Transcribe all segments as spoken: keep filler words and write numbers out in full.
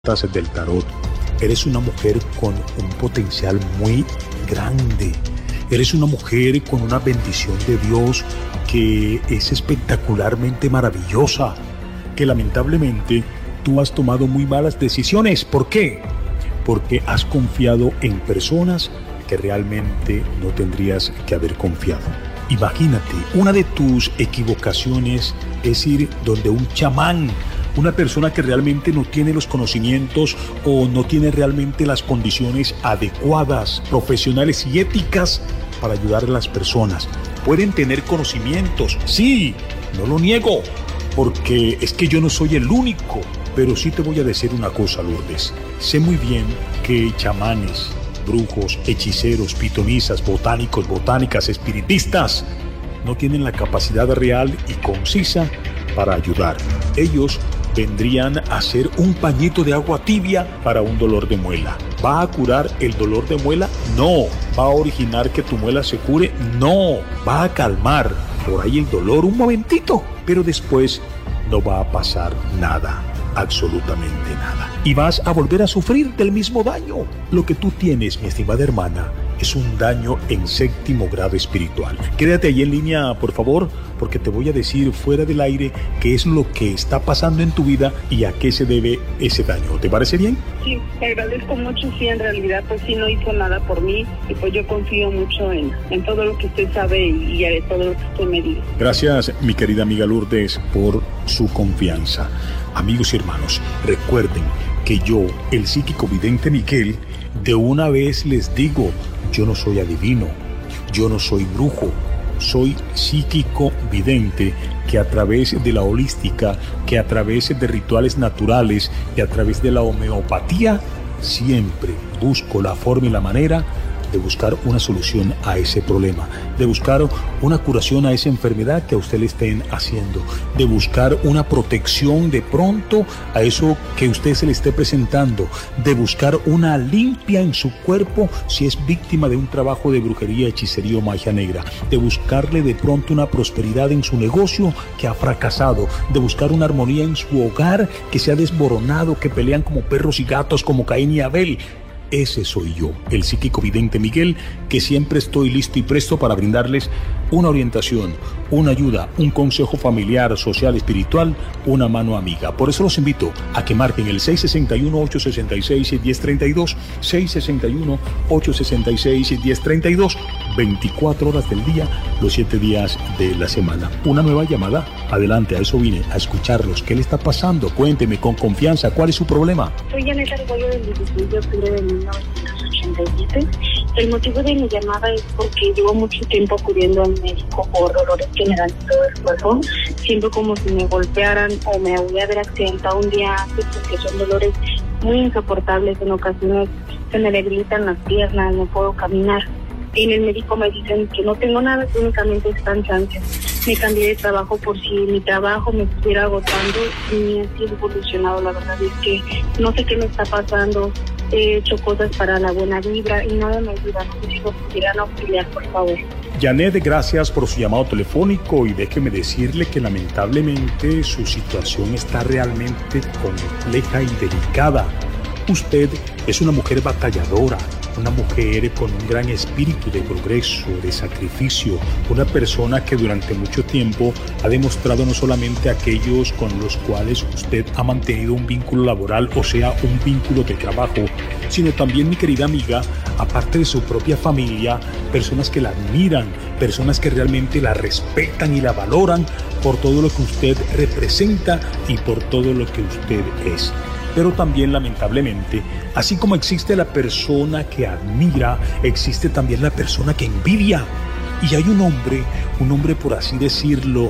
Del tarot. Eres una mujer con un potencial muy grande. Eres una mujer con una bendición de Dios que es espectacularmente maravillosa, que lamentablemente tú has tomado muy malas decisiones. ¿Por qué? Porque has confiado en personas que realmente no tendrías que haber confiado. Imagínate, una de tus equivocaciones es ir donde un chamán, una persona que realmente no tiene los conocimientos o no tiene realmente las condiciones adecuadas, profesionales y éticas para ayudar a las personas. Pueden tener conocimientos, sí, no lo niego, porque es que yo no soy el único, pero sí te voy a decir una cosa, Lourdes. Sé muy bien que chamanes, brujos, hechiceros, pitonisas, botánicos, botánicas, espiritistas no tienen la capacidad real y concisa para ayudar. Ellos vendrían a hacer un pañito de agua tibia para un dolor de muela. ¿Va a curar el dolor de muela? No. ¿Va a originar que tu muela se cure? No. ¿Va a calmar por ahí el dolor un momentito? Pero después no va a pasar nada. Absolutamente nada. Y vas a volver a sufrir del mismo daño. Lo que tú tienes, mi estimada hermana, es un daño en séptimo grado espiritual. Quédate ahí en línea, por favor, porque te voy a decir fuera del aire qué es lo que está pasando en tu vida y a qué se debe ese daño. ¿Te parece bien? Sí, te agradezco mucho. Sí, en realidad, pues sí, no hizo nada por mí y pues yo confío mucho en, en todo lo que usted sabe y, y en todo lo que usted me dice. Gracias, mi querida amiga Lourdes, por su confianza. Amigos y hermanos, recuerden que yo, el psíquico vidente Miguel, de una vez les digo, yo no soy adivino, yo no soy brujo, soy psíquico vidente que a través de la holística, que a través de rituales naturales y a través de la homeopatía, siempre busco la forma y la manera de buscar una solución a ese problema, de buscar una curación a esa enfermedad que a usted le estén haciendo, de buscar una protección de pronto a eso que usted se le esté presentando, de buscar una limpia en su cuerpo si es víctima de un trabajo de brujería, hechicería o magia negra, de buscarle de pronto una prosperidad en su negocio que ha fracasado, de buscar una armonía en su hogar que se ha desboronado, que pelean como perros y gatos, como Caín y Abel. Ese soy yo, el psíquico vidente Miguel, que siempre estoy listo y presto para brindarles una orientación, una ayuda, un consejo familiar, social, espiritual, una mano amiga. Por eso los invito a que marquen el seis seis uno, ocho seis seis, uno cero tres dos, seis seis uno, ocho seis seis, uno cero tres dos, veinticuatro horas del día, los siete días de la semana. Una nueva llamada. Adelante, a eso vine, a escucharlos. ¿Qué le está pasando? Cuénteme con confianza, ¿cuál es su problema? Soy Janet Argüello del dieciséis de octubre de mil novecientos ochenta y siete. El motivo de mi llamada es porque llevo mucho tiempo acudiendo al médico por dolores que me dan en todo el cuerpo. Siento como si me golpearan o me voy a haber accidentado un día antes, porque son dolores muy insoportables. En ocasiones se me debilitan las piernas, no puedo caminar. En el médico me dicen que no tengo nada, que únicamente es cansancio. Me cambié de trabajo por si mi trabajo me estuviera agotando y así he evolucionado. La verdad es que no sé qué me está pasando. He hecho cosas para la buena vibra y nada me ayuda. No sé si lo pudieran auxiliar, por favor. Janet, gracias por su llamado telefónico y déjeme decirle que lamentablemente su situación está realmente compleja y delicada. Usted es una mujer batalladora, una mujer con un gran espíritu de progreso, de sacrificio, una persona que durante mucho tiempo ha demostrado no solamente a aquellos con los cuales usted ha mantenido un vínculo laboral, o sea, un vínculo de trabajo, sino también, mi querida amiga, aparte de su propia familia, personas que la admiran, personas que realmente la respetan y la valoran por todo lo que usted representa y por todo lo que usted es. Pero también, lamentablemente, así como existe la persona que admira, existe también la persona que envidia. Y hay un hombre, un hombre por así decirlo,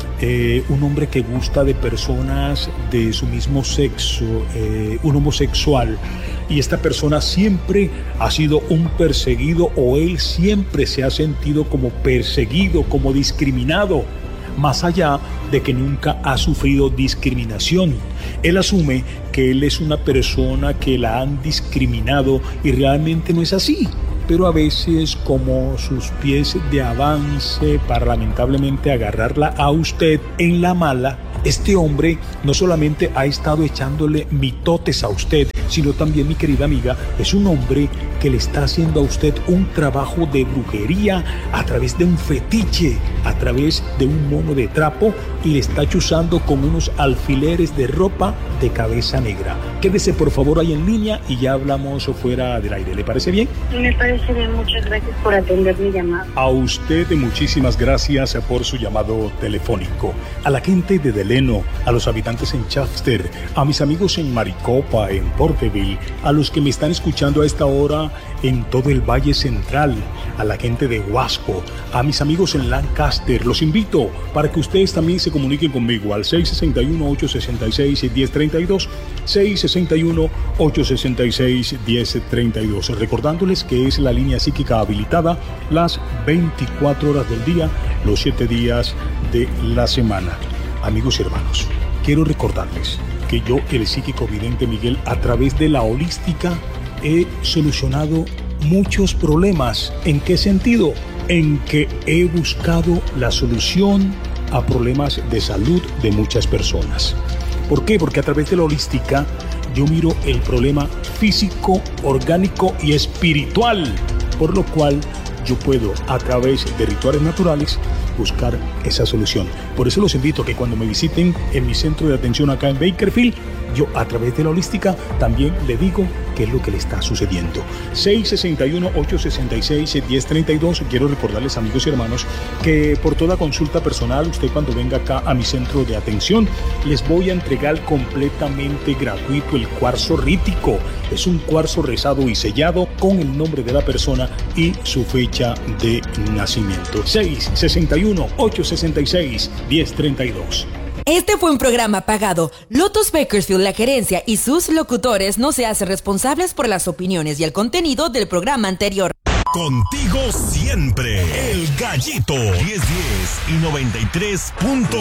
eh, un hombre que gusta de personas de su mismo sexo, eh, un homosexual. Y esta persona siempre ha sido un perseguido, o él siempre se ha sentido como perseguido, como discriminado, más allá de que nunca ha sufrido discriminación. Él asume que él es una persona que la han discriminado y realmente no es así. pero a veces como sus pies de avance para lamentablemente agarrarla a usted en la mala, este hombre no solamente ha estado echándole mitotes a usted, sino también, mi querida amiga, es un hombre que le está haciendo a usted un trabajo de brujería a través de un fetiche, a través de un mono de trapo, y le está chuzando con unos alfileres de ropa de cabeza negra. Quédese por favor ahí en línea y ya hablamos fuera del aire. ¿Le parece bien? Me parece bien, muchas gracias por atender mi llamada. A usted muchísimas gracias por su llamado telefónico. A la gente de Deleno, a los habitantes en Chester, a mis amigos en Maricopa, en Porterville, a los que me están escuchando a esta hora en todo el Valle Central, a la gente de Huasco, a mis amigos en Lancaster, los invito para que ustedes también se comuniquen conmigo al seis seis uno, ocho seis seis, uno cero tres dos, seis seis uno, ocho seis seis, uno cero tres dos, recordándoles que es la línea psíquica habilitada las veinticuatro horas del día, los siete días de la semana. Amigos y hermanos, quiero recordarles que yo, el psíquico vidente Miguel, a través de la holística, he solucionado muchos problemas. ¿En qué sentido? En que he buscado la solución a problemas de salud de muchas personas. ¿Por qué? Porque a través de la holística yo miro el problema físico, orgánico y espiritual, por lo cual yo puedo, a través de rituales naturales, buscar esa solución. Por eso los invito a que cuando me visiten en mi centro de atención acá en Bakersfield, yo a través de la holística también le digo qué es lo que le está sucediendo. seis seis uno, ocho seis seis, uno cero tres dos. Quiero recordarles, amigos y hermanos, que por toda consulta personal, usted cuando venga acá a mi centro de atención, les voy a entregar completamente gratuito el cuarzo rítico. Es un cuarzo rezado y sellado con el nombre de la persona y su fecha de nacimiento. seis seis uno, ocho seis seis, uno cero tres dos. Este fue un programa pagado. Lotus Bakersfield, la gerencia y sus locutores no se hacen responsables por las opiniones y el contenido del programa anterior. Contigo siempre, El Gallito, diez diez y noventa y tres punto